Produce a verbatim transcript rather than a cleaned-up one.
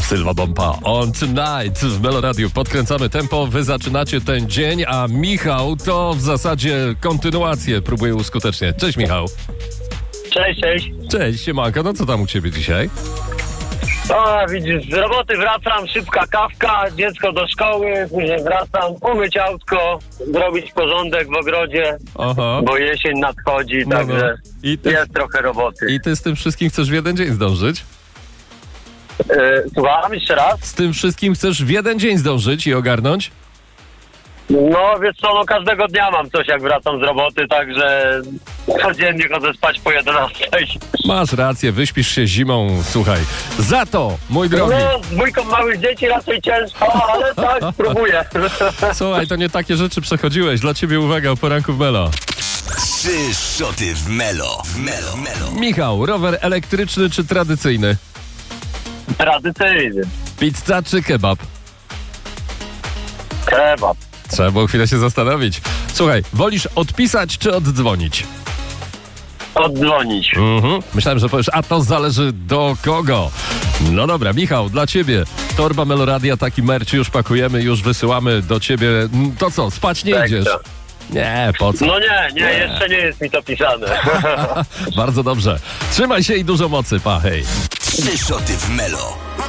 Sylwa Bompa on tonight w Melo Radio. Podkręcamy tempo, wy zaczynacie ten dzień, a Michał to w zasadzie kontynuację próbuje uskuteczniać. Cześć Michał. Cześć, cześć. Cześć, siemanko, no co tam u ciebie dzisiaj? O, widzisz, z roboty wracam, szybka kawka, dziecko do szkoły, później wracam, umyć autko, zrobić porządek w ogrodzie, Aha. bo jesień nadchodzi, No, także no. I ty, jest trochę roboty. I ty z tym wszystkim chcesz w jeden dzień zdążyć? Yy, słucham, jeszcze raz? Z tym wszystkim chcesz w jeden dzień zdążyć i ogarnąć? No, wiesz co, no każdego dnia mam coś, jak wracam z roboty, także codziennie chodzę spać po jedenastej. Masz rację, wyśpisz się zimą, słuchaj. Za to, mój drogi. No, z dwójką małych dzieci raczej ciężko, ale tak, spróbuję. Słuchaj, to nie takie rzeczy przechodziłeś. Dla ciebie uwaga, o poranku w Melo. Trzy szoty w Melo. W Melo. Melo. Michał, rower elektryczny czy tradycyjny? Tradycyjny. Pizza czy kebab? Kebab. Trzeba było chwilę się zastanowić. Słuchaj, wolisz odpisać czy oddzwonić? Oddzwonić. Mhm. Myślałem, że powiesz, a to zależy do kogo. No dobra, Michał, dla ciebie torba Meloradia, taki merch już pakujemy, już wysyłamy do ciebie. To co, spać nie Tak, idziesz? tak. Nie, po co? No nie, nie, jeszcze nie jest mi to pisane. Bardzo dobrze. Trzymaj się i dużo mocy, pa, hej. Trzy szoty w Melo.